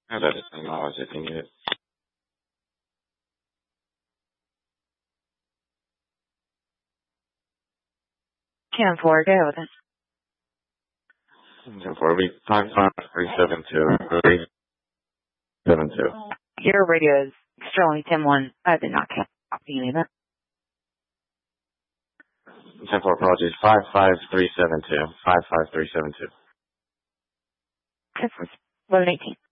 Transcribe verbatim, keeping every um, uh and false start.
No, that is acknowledged if you need it. ten four, go then. ten four, we five five three seven two three seven two. Your radio is Sterling ten one. I did not copy any of that. ten four, apologies. five five three seven two. five five three seven two. ten four, eleven eighteen.